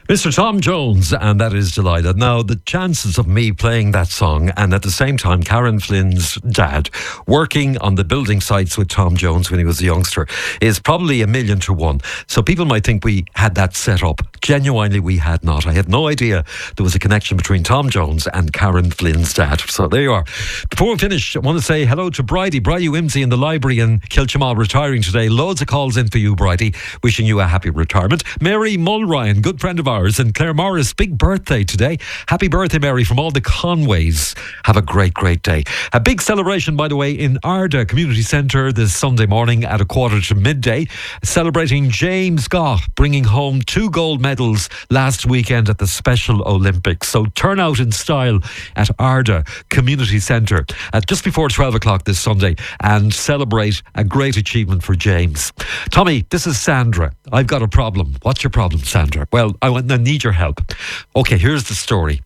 Mr. Tom Jones, and that is Delighted. Now, the chances of me playing that song and at the same time Karen Flynn's dad working on the building sites with Tom Jones when he was a youngster is probably 1,000,000 to 1. So people might think we had that set up. Genuinely, we had not. I had no idea there was a connection between Tom Jones and Karen Flynn's dad. So there you are. Before we finish, I want to say hello to Bridie Wimsey in the library in Kilchimau, retiring today. Loads of calls in for you, Bridie. Wishing you a happy retirement. Mary Mulryan, good friend of ours, and Claire Morris, big birthday today. Happy birthday, Mary, from all the Conways. Have a great, great day. A big celebration, by the way, in Arda Community Centre this Sunday morning at 1:15, celebrating James Gough bringing home 2 gold medals last weekend at the Special Olympics. So turn out in style at Arda Community Centre at just before 12 o'clock this Sunday and celebrate a great achievement for James. Tommy, this is Sandra. I've got a problem. What's your problem, Sandra? Well, I need your help. Okay, here's the story.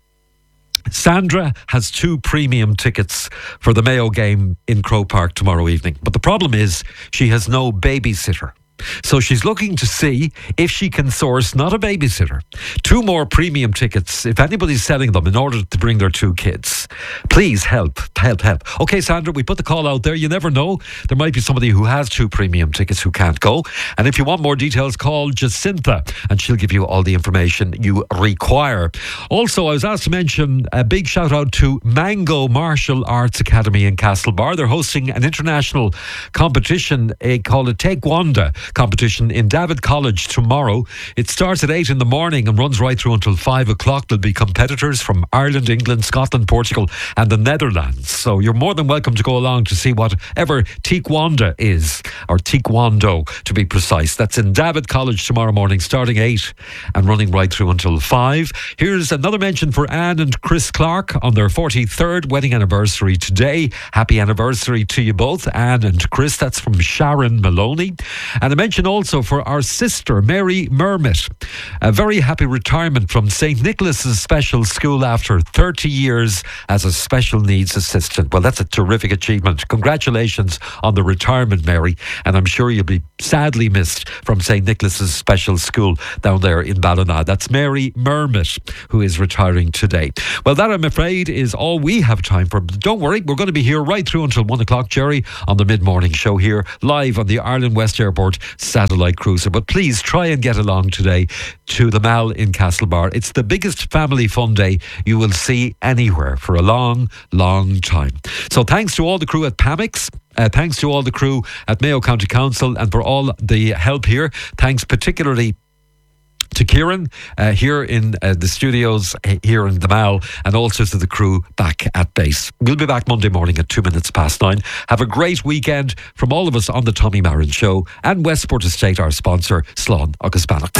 Sandra has 2 premium tickets for the Mayo game in Croke Park tomorrow evening. But the problem is she has no babysitter. So she's looking to see if she can source, not a babysitter, 2 more premium tickets, if anybody's selling them, in order to bring their 2 kids. Please help. Okay, Sandra, we put the call out there. You never know. There might be somebody who has 2 premium tickets who can't go. And if you want more details, call Jacinta and she'll give you all the information you require. Also, I was asked to mention a big shout out to Mango Martial Arts Academy in Castlebar. They're hosting an international competition called a Taekwondo competition in David College tomorrow. It starts at 8 in the morning and runs right through until 5 o'clock. There'll be competitors from Ireland, England, Scotland, Portugal and the Netherlands. So you're more than welcome to go along to see whatever Taekwondo is, or Taekwondo to be precise. That's in David College tomorrow morning, starting 8 and running right through until 5. Here's another mention for Anne and Chris Clark on their 43rd wedding anniversary today. Happy anniversary to you both, Anne and Chris. That's from Sharon Maloney. And a mention also for our sister, Mary Mermit. A very happy retirement from St. Nicholas's Special School after 30 years as a special needs assistant. Well, that's a terrific achievement. Congratulations on the retirement, Mary. And I'm sure you'll be sadly missed from St. Nicholas's Special School down there in Ballina. That's Mary Mermit, who is retiring today. Well, that, I'm afraid, is all we have time for. But don't worry, we're going to be here right through until 1 o'clock, Jerry, on the mid-morning show here, live on the Ireland West Airport satellite cruiser. But please try and get along today to the Mall in Castlebar. It's the biggest family fun day you will see anywhere for a long, long time. So thanks to all the crew at Pamix. Thanks to all the crew at Mayo County Council and for all the help here. Thanks particularly to Kieran here in the studios here in the Mall, and also to the crew back at base. We'll be back Monday morning at 9:02. Have a great weekend from all of us on the Tommy Marin Show and Westport Estate, our sponsor, Slán agus Banach.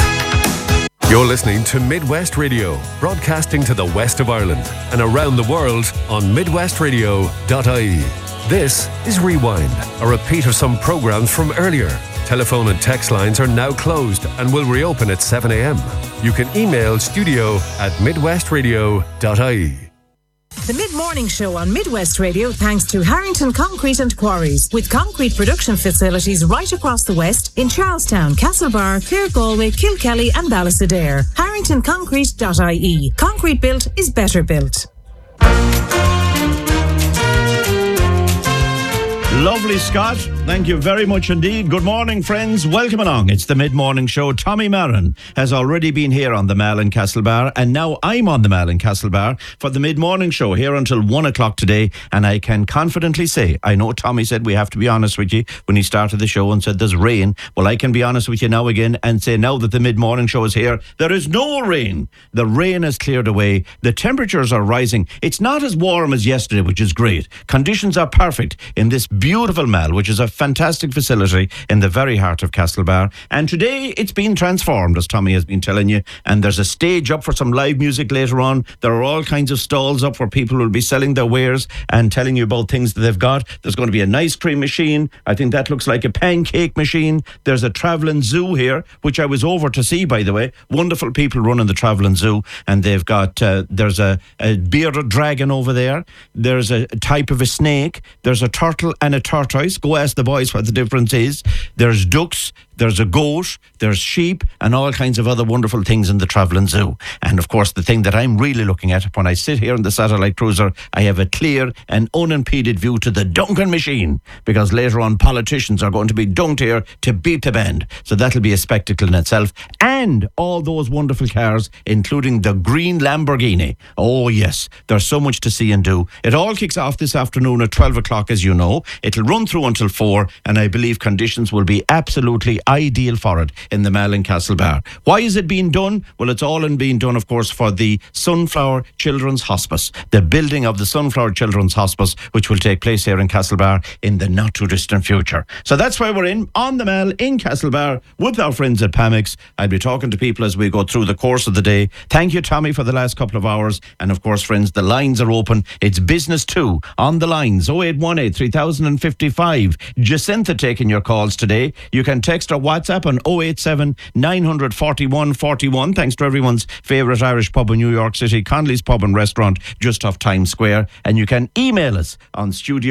You're listening to Midwest Radio, broadcasting to the west of Ireland and around the world on midwestradio.ie. This is Rewind, a repeat of some programmes from earlier. Telephone and text lines are now closed and will reopen at 7 a.m. You can email studio@midwestradio.ie. The Mid-Morning Show on Midwest Radio, thanks to Harrington Concrete and Quarries, with concrete production facilities right across the West in Charlestown, Castlebar, Clare, Galway, Kilkelly and Ballastadair. HarringtonConcrete.ie. Concrete built is better built. Lovely, Scott. Thank you very much indeed. Good morning, friends. Welcome along. It's the Mid-Morning Show. Tommy Marin has already been here on the Mall in Castlebar, and now I'm on the Mall in Castlebar for the Mid-Morning Show here until 1 o'clock today. And I can confidently say, I know Tommy said we have to be honest with you when he started the show and said there's rain. Well, I can be honest with you now again and say now that the Mid-Morning Show is here, there is no rain. The rain has cleared away. The temperatures are rising. It's not as warm as yesterday, which is great. Conditions are perfect in this beautiful Mall, which is a fantastic facility in the very heart of Castlebar. And today it's been transformed, as Tommy has been telling you, and there's a stage up for some live music later on. There are all kinds of stalls up where people will be selling their wares and telling you about things that they've got. There's going to be an ice cream machine. I think that looks like a pancake machine. There's a travelling zoo here, which I was over to see, by the way. Wonderful people running the travelling zoo, and they've got there's a bearded dragon over there. There's a type of a snake. There's a turtle and a tortoise. Go ask the boys what the difference is. There's ducks, there's a goat, there's sheep, and all kinds of other wonderful things in the travelling zoo. And of course, the thing that I'm really looking at when I sit here in the satellite cruiser, I have a clear and unimpeded view to the Duncan machine, because later on politicians are going to be dunked here to beat the band. So that'll be a spectacle in itself. And all those wonderful cars, including the green Lamborghini. Oh yes, there's so much to see and do. It all kicks off this afternoon at 12 o'clock, as you know. It'll run through until 4, and I believe conditions will be absolutely ideal for it in the Malin Castle Bar. Why is it being done? Well, it's all being done, of course, for the Sunflower Children's Hospice, the building of the Sunflower Children's Hospice, which will take place here in Castlebar in the not too distant future. So that's why we're on the Mall in Castlebar with our friends at Pamex. I'll be talking to people as we go through the course of the day. Thank you, Tommy, for the last couple of hours. And of course, friends, the lines are open. It's business too on the lines. 0818 3055. Jacinta taking your calls today. You can text or WhatsApp on 087 941 41. Thanks to everyone's favourite Irish pub in New York City, Connolly's Pub and Restaurant, just off Times Square. And you can email us on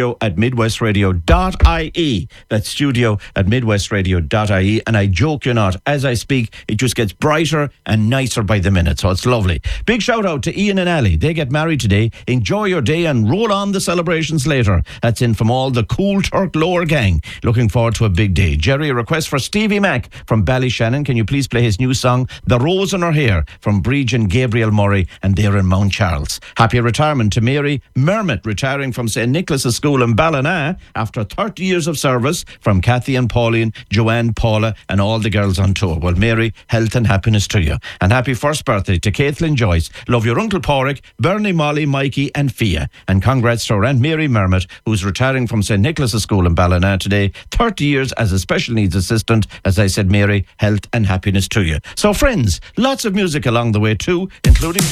studio@midwestradio.ie. That's studio@midwestradio.ie. And I joke you not, as I speak, it just gets brighter and nicer by the minute. So it's lovely. Big shout out to Ian and Ali. They get married today. Enjoy your day and roll on the celebrations later. That's in from all the Cool Turk Lower gang. Looking forward to a big day. Jerry, a request for Stevie Mac from Ballyshannon. Can you please play his new song, The Rose in Her Hair, from Bridge and Gabriel Murray, and they're in Mount Charles. Happy retirement to Mary Mermot, retiring from St. Nicholas's School in Ballina after 30 years of service, from Kathy and Pauline, Joanne, Paula, and all the girls on tour. Well, Mary, health and happiness to you. And happy first birthday to Caitlin Joyce. Love your Uncle Porrick, Bernie, Molly, Mikey, and Fia. And congrats to our Aunt Mary Mermot, who's retiring from St. Nicholas's School in Ballina today. 30 years as a special needs assistant. As I said, Mary, health and happiness to you. So, friends, lots of music along the way too, including